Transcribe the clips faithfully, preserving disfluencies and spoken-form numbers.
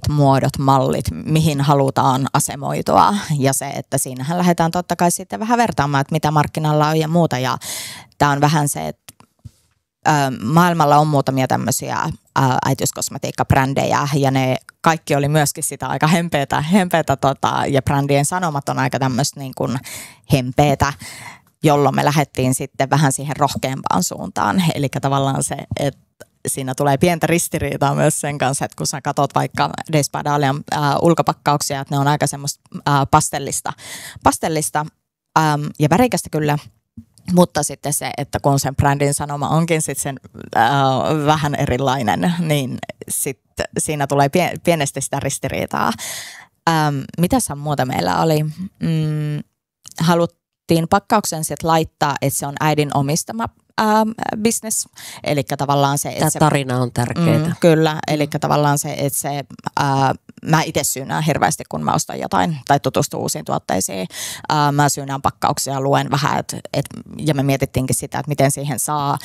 muodot, mallit, mihin halutaan asemoitua. Ja se, että siinähän lähdetään totta kai sitten vähän vertaamaan, että mitä markkinalla on ja muuta. Ja tämä on vähän se, että ö, maailmalla on muutamia tämmöisiä ö, äitiyskosmetiikkabrändejä ja ne kaikki oli myöskin sitä aika hempeätä, hempeätä tota, ja brändien sanomat on aika tämmöistä niin kuin hempeätä, jolloin me lähdettiin sitten vähän siihen rohkeampaan suuntaan. Eli tavallaan se, että siinä tulee pientä ristiriitaa myös sen kanssa, että kun sä katsot vaikka Days by Dahlian äh, ulkopakkauksia, että ne on aika semmoista äh, pastellista, pastellista ähm, ja värikästä kyllä, mutta sitten se, että kun sen brändin sanoma onkin sitten sen äh, vähän erilainen, niin sitten siinä tulee pie- pienesti sitä ristiriitaa. Ähm, mitäs muuta meillä oli? Mm, haluttiin pakkauksen sitten laittaa, että se on äidin omistama Ähm, business, eli tavallaan se, Tämä se, tarina on tärkeää. Mm, kyllä, eli tavallaan se, että se, ää, mä itse syynään hirveästi, kun mä ostan jotain tai tutustun uusiin tuotteisiin. Ää, mä syynään pakkauksia, luen vähän, et, et, ja me mietittiinkin sitä, että miten siihen saa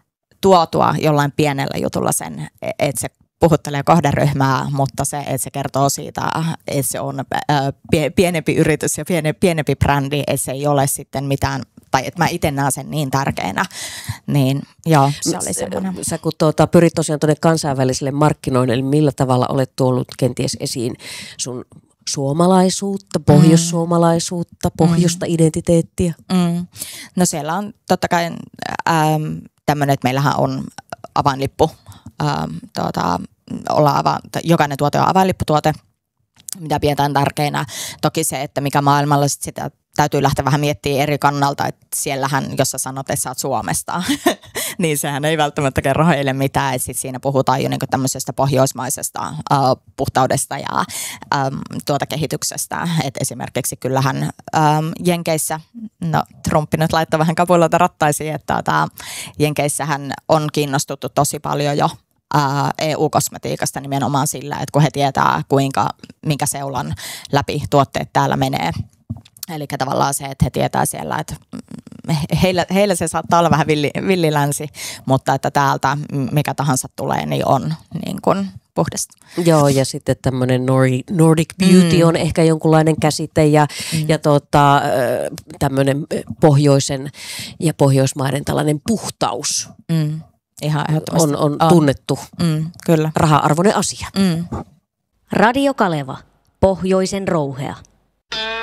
tuotua jollain pienellä jutulla sen, että se puhuttelee kohderyhmää, mutta se, että se kertoo siitä, että se on ää, pienempi yritys ja pienempi brändi, että se ei ole sitten mitään, tai että mä itse näen sen niin tärkeänä, niin joo, se oli semmoinen. Sä kun tuota, pyrit tosiaan tuonne kansainvälisille markkinoille, eli millä tavalla olet tuonut kenties esiin sun suomalaisuutta, pohjoissuomalaisuutta, pohjoista mm. identiteettiä? Mm. No siellä on totta kai ähm, tämmöinen, että meillähän on avainlippu, ähm, tuota, olla ava, jokainen tuote on avainlipputuote, mitä pidetään tärkeänä. Toki se, että mikä maailmalla sit sitä täytyy lähteä vähän miettimään eri kannalta, että siellähän, jos sä sanot, että sä oot Suomesta, niin sehän ei välttämättä kerro heille mitään. Et sit siinä puhutaan jo niinku tämmöisestä pohjoismaisesta äh, puhtaudesta ja ähm, tuota kehityksestä. Et esimerkiksi kyllähän ähm, Jenkeissä, no Trump nyt laittoi vähän kapuloita rattaisiin, että tää, Jenkeissähän on kiinnostuttu tosi paljon jo E U-kosmetiikasta nimenomaan sillä, että kun he tietää, kuinka, minkä seulan läpi tuotteet täällä menee. Eli tavallaan se, että he tietää siellä, että heillä, heillä se saattaa olla vähän villi, villilänsi, mutta että täältä mikä tahansa tulee, niin on niin kuin puhdasta. Joo, ja sitten tämmöinen Nordic Beauty mm. on ehkä jonkunlainen käsite ja, mm. ja tota, tämmöinen pohjoisen ja pohjoismaiden tällainen puhtaus. Mm. Ihan ehdottomasti. On, on, on tunnettu mm, kyllä. raha-arvoinen asia. Mm. Radio Kaleva, pohjoisen rouhea.